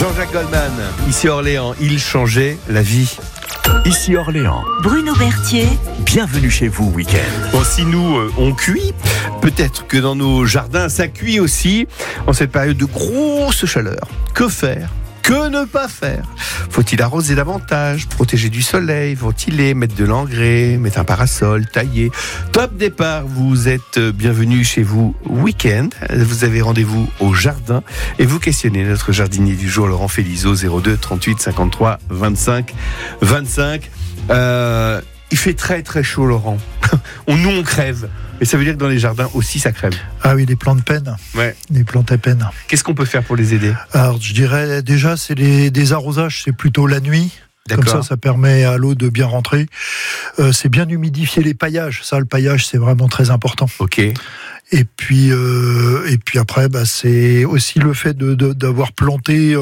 Jean-Jacques Goldman, ici Orléans, il changeait la vie. Ici Orléans, Bruno Berthier, bienvenue chez vous week-end. Bon, si nous, on cuit, peut-être que dans nos jardins, ça cuit aussi en cette période de grosse chaleur. Que faire ? Que ne pas faire ? Faut-il arroser davantage, protéger du soleil, ventiler, mettre de l'engrais, mettre un parasol, tailler ? Top départ, vous êtes bienvenus chez vous week-end. Vous avez rendez-vous au jardin et vous questionnez notre jardinier du jour, Laurent Félizeau, 02 38 53 25 25. Il fait très très chaud, Laurent. Nous on crève. Et ça veut dire que dans les jardins aussi ça crève. Ah oui, les plantes peinent. Ouais. Les plantes à peine. Qu'est-ce qu'on peut faire pour les aider ? Alors je dirais déjà, c'est des arrosages, c'est plutôt la nuit. D'accord. Comme ça permet à l'eau de bien rentrer. C'est bien humidifier les paillages. Ça, le paillage, c'est vraiment très important. Ok. Et puis après, c'est aussi le fait d'avoir planté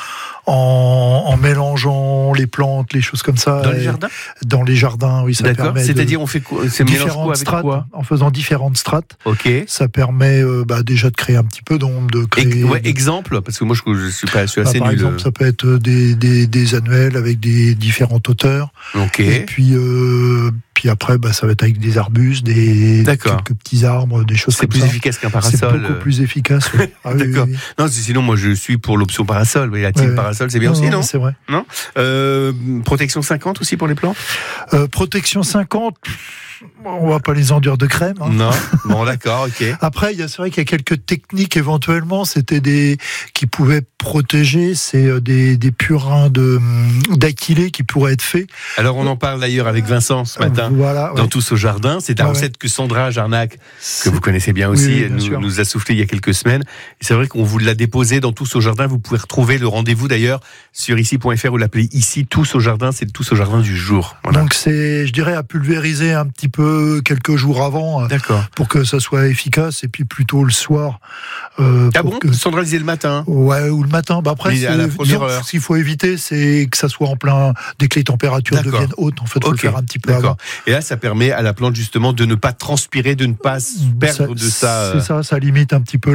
en mélangeant les plantes, les choses comme ça. Dans les jardins ? Dans les jardins, oui, ça D'accord. permet. C'est-à-dire, on fait quoi ? C'est mélange quoi avec strates, quoi ? en faisant différentes strates. Ok. Ça permet déjà de créer un petit peu d'ombre, de créer. Exemple, parce que moi je suis assez par nul. exemple, ça peut être des annuels avec des différentes hauteurs. Ok. Et puis après, ça va être avec des arbustes, quelques petits arbres, des choses comme ça. C'est plus efficace qu'un parasol. C'est beaucoup plus efficace. Oui. Ah, oui, D'accord. oui. Non, sinon moi je suis pour l'option parasol. La team parasol, c'est bien aussi, non ? C'est vrai. Non. Protection 50 aussi pour les plantes ? Protection 50. On va pas les enduire de crème. Hein. Non. Bon, d'accord, ok. Après, c'est vrai qu'il y a quelques techniques éventuellement. C'était qui pouvaient protéger. C'est des purins d'aquilée qui pourraient être faits. Alors on en parle d'ailleurs avec Vincent ce matin. Voilà, dans Tous au jardin. C'est la recette que Sandra Jarnac, que vous connaissez bien aussi, nous a soufflé il y a quelques semaines. Et c'est vrai qu'on vous l'a déposé dans Tous au jardin. Vous pouvez retrouver le rendez-vous d'ailleurs sur ici.fr ou l'appelez ici Tous au jardin. C'est le Tous au jardin du jour. Voilà. Donc c'est, je dirais, à pulvériser un petit peu quelques jours avant. D'accord. Pour que ça soit efficace. Et puis plutôt le soir. Sandra disait le matin. Ouais, ou le matin. Après, à la première heure. Ce qu'il faut éviter, c'est que ça soit en plein, dès que les températures deviennent hautes. En fait, faut le faire un petit peu avant. Et là, ça permet à la plante justement de ne pas transpirer, de ne pas perdre de ça. C'est ça, ça limite un petit peu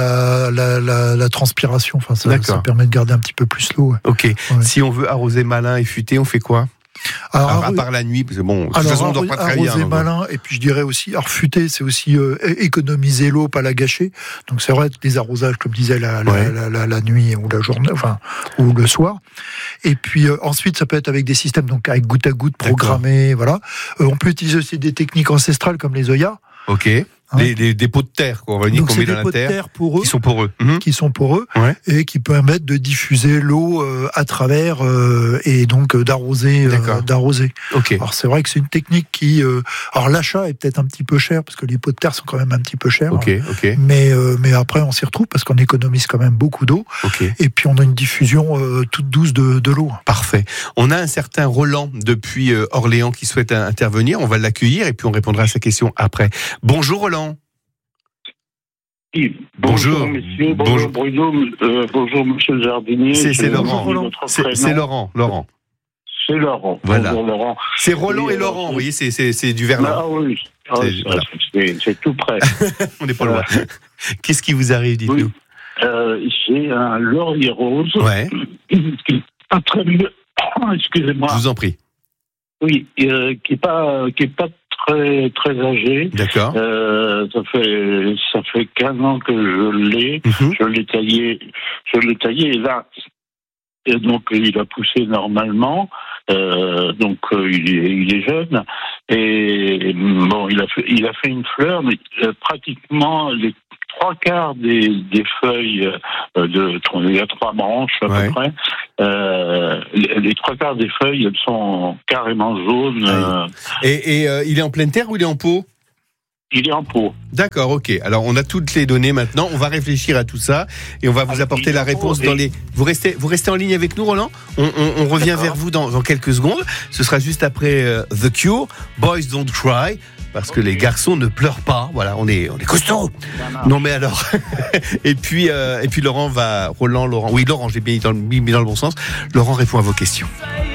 la transpiration. Enfin, ça permet de garder un petit peu plus l'eau. Ouais. Ok. Ouais. Si on veut arroser malin et futé, on fait quoi ? Alors, à part la nuit, parce que bon, de toute façon, on ne dort pas très bien. Arroser malin, et puis je dirais aussi, futer, c'est aussi économiser l'eau, pas la gâcher. Donc c'est vrai, des arrosages, comme disait la nuit ou la journée, ou le soir. Et puis ensuite, ça peut être avec des systèmes, donc avec goutte à goutte programmés, voilà. On peut utiliser aussi des techniques ancestrales comme les Oya. Ok. Des pots de terre qu'on met dans la terre, pour eux, qui sont poreux, ouais. Et qui permettent de diffuser l'eau à travers et donc d'arroser. Ok. Alors c'est vrai que c'est une technique qui, alors l'achat est peut-être un petit peu cher parce que les pots de terre sont quand même un petit peu chers. Ok. Mais après on s'y retrouve parce qu'on économise quand même beaucoup d'eau. Okay. Et puis on a une diffusion toute douce de l'eau. Parfait. On a un certain Roland depuis Orléans qui souhaite intervenir. On va l'accueillir et puis on répondra à sa question après. Bonjour Roland. Bonjour messieurs, bonjour Bruno, bonjour monsieur le jardinier. C'est Laurent. C'est Laurent. C'est Laurent. Voilà. Bonjour Laurent. C'est Roland et Laurent, vous voyez, c'est du verlan. Ah oui, c'est tout près. On n'est pas loin. Qu'est-ce qui vous arrive, dites-nous ? J'ai un laurier rose. Ouais. Qui est pas très mieux. Excusez-moi. Je vous en prie. Oui, qui est pas très très âgé. D'accord. Ça fait 15 ans que je l'ai. Je l'ai taillé et là, donc il a poussé normalement. Donc il est jeune et bon, il a fait une fleur, mais pratiquement les 3/4 des feuilles il y a 3 branches à peu près. Les 3/4 des feuilles, elles sont carrément jaunes. Et il est en pleine terre ou il est en pot ? Il est en pot. D'accord, ok. Alors on a toutes les données maintenant. On va réfléchir à tout ça et on va vous apporter la réponse dans les. Vous restez en ligne avec nous, Roland. On revient vers vous dans quelques secondes. Ce sera juste après The Cure, Boys Don't Cry. Parce que les garçons ne pleurent pas. Voilà, on est costauds. Non mais alors. et puis Laurent, j'ai bien mis dans le bon sens. Laurent répond à vos questions.